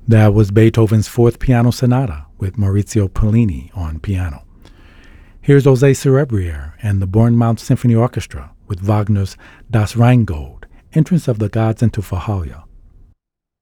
That was Beethoven's Fourth Piano Sonata with Maurizio Pollini on piano. Here's José Cerebriere and the Bournemouth Symphony Orchestra with Wagner's Das Rheingold, Entrance of the Gods into Valhalla,